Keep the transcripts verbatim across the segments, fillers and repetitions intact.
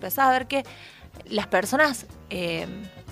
empezás a ver que las personas eh,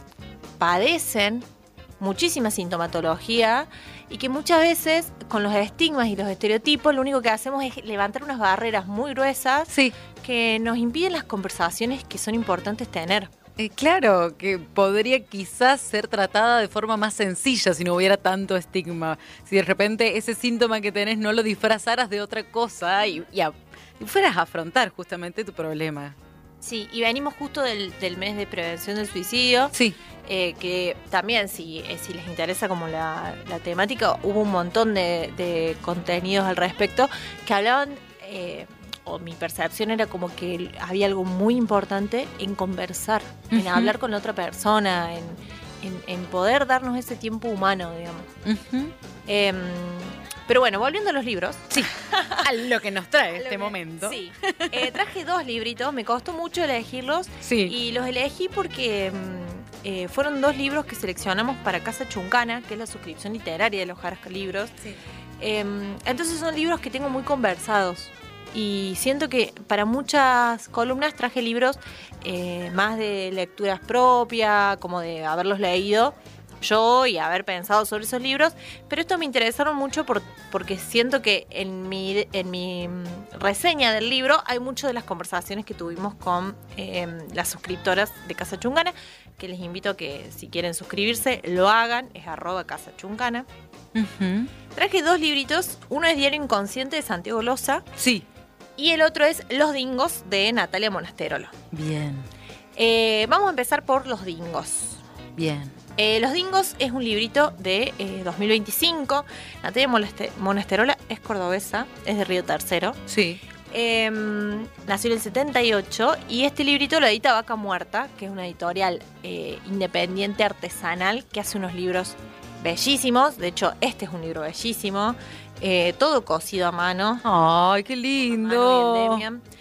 padecen muchísima sintomatología y que muchas veces con los estigmas y los estereotipos lo único que hacemos es levantar unas barreras muy gruesas sí. que nos impiden las conversaciones que son importantes tener. Eh, claro, que podría quizás ser tratada de forma más sencilla si no hubiera tanto estigma. Si de repente ese síntoma que tenés no lo disfrazaras de otra cosa y, y, a, y fueras a afrontar justamente tu problema. Sí, y venimos justo del, del mes de prevención del suicidio. Sí. Eh, que también, si, eh, si les interesa como la, la temática, hubo un montón de, de contenidos al respecto que hablaban... Eh, o mi percepción era como que había algo muy importante en conversar, uh-huh. en hablar con la otra persona, en, en, en poder darnos ese tiempo humano, digamos. Uh-huh. Eh, pero bueno, volviendo a los libros. Sí, a lo que nos trae este que, momento. Sí, eh, traje dos libritos, me costó mucho elegirlos. Sí. Y los elegí porque eh, fueron dos libros que seleccionamos para Casa Chuncana, que es la suscripción literaria de los Jarasca Libros. Sí. Eh, entonces son libros que tengo muy conversados. Y siento que para muchas columnas traje libros eh, más de lecturas propias, como de haberlos leído yo y haber pensado sobre esos libros, pero estos me interesaron mucho por, porque siento que en mi, en mi reseña del libro hay mucho de las conversaciones que tuvimos con eh, las suscriptoras de Casa Chuncana, que les invito a que si quieren suscribirse lo hagan, es arroba Casa Chuncana. Uh-huh. Traje dos libritos, uno es Diario Inconsciente de Santiago Loza. Sí. Y el otro es Los Dingos de Natalia Monasterolo. Bien. Eh, vamos a empezar por Los Dingos. Bien. Eh, Los Dingos es un librito de eh, dos mil veinticinco. Natalia Monasterolo es cordobesa, es de Río Tercero. Sí. Eh, nació en el setenta y ocho y este librito lo edita Vaca Muerta, que es una editorial eh, independiente artesanal que hace unos libros bellísimos. De hecho, este es un libro bellísimo. Eh, todo cosido a mano. ¡Ay, qué lindo!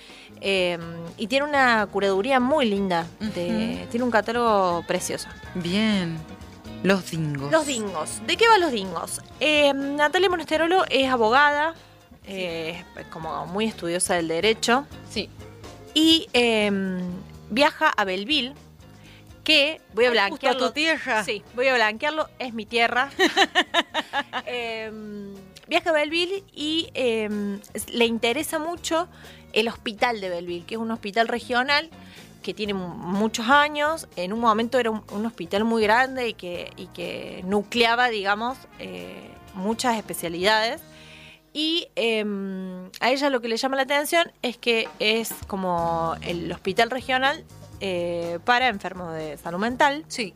Eh, y tiene una curaduría muy linda. De, uh-huh. Tiene un catálogo precioso. Bien. Los Dingos. Los Dingos. ¿De qué van Los Dingos? Eh, Natalia Monasterolo es abogada, eh, es como muy estudiosa del derecho. Sí. Y eh, viaja a Belleville, que voy a blanquearlo. ¿Justo a tu tierra? Sí, voy a blanquearlo, es mi tierra. eh, viaja a Belleville y eh, le interesa mucho el hospital de Belleville, que es un hospital regional que tiene muchos años. En un momento era un, un hospital muy grande y que, y que nucleaba, digamos, eh, muchas especialidades. Y eh, a ella lo que le llama la atención es que es como el hospital regional eh, para enfermos de salud mental. Sí.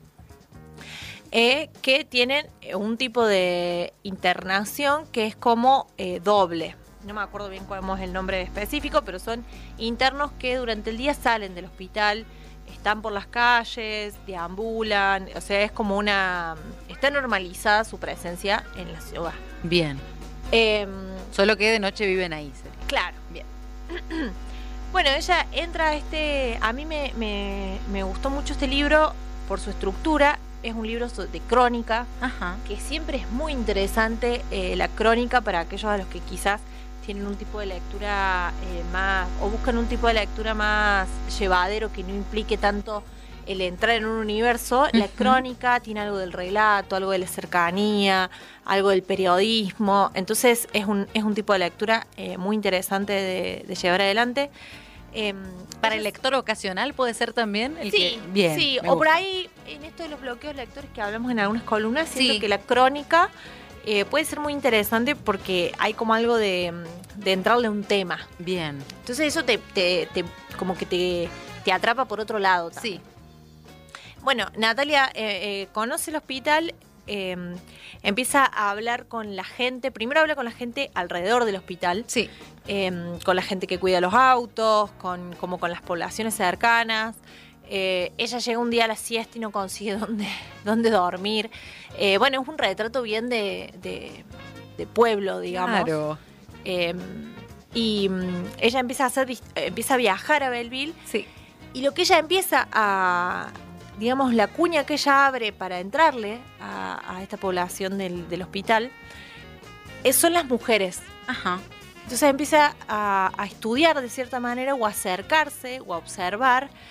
Eh, que tienen un tipo de internación que es como eh, doble. No me acuerdo bien cuál es el nombre específico, pero son internos que durante el día salen del hospital, están por las calles, deambulan, o sea, es como una... Está normalizada su presencia en la ciudad. Bien. Eh, Solo que de noche viven ahí. ¿Sí? Claro, bien. Bueno, ella entra a este... A mí me, me, me gustó mucho este libro por su estructura. Es un libro de crónica, ajá, que siempre es muy interesante eh, la crónica para aquellos a los que quizás tienen un tipo de lectura eh, más, o buscan un tipo de lectura más llevadero que no implique tanto el entrar en un universo. Uh-huh. La crónica tiene algo del relato, algo de la cercanía, algo del periodismo. Entonces es un, es un tipo de lectura eh, muy interesante de, de llevar adelante. Eh, ¿Para el lector ocasional puede ser también? El sí, que... Bien, sí, o por ahí, en esto de los bloqueos lectores que hablamos en algunas columnas, siento sí. que la crónica eh, puede ser muy interesante porque hay como algo de, de entrarle a un tema. Bien. Entonces eso te, te, te como que te, te atrapa por otro lado también. Sí. Bueno, Natalia eh, eh, conoce el hospital, eh, empieza a hablar con la gente, primero habla con la gente alrededor del hospital. Sí. Eh, con la gente que cuida los autos, con, como con las poblaciones cercanas. Eh, ella llega un día a la siesta y no consigue dónde, dónde dormir. Eh, bueno, es un retrato bien de, de, de pueblo, digamos. Claro. Eh, y um, ella empieza a hacer, empieza a viajar a Belleville. Sí. Y lo que ella empieza a, digamos, la cuña que ella abre para entrarle a, a esta población del, del hospital, es, son las mujeres. Ajá. Entonces empieza a, a estudiar de cierta manera o a acercarse o a observar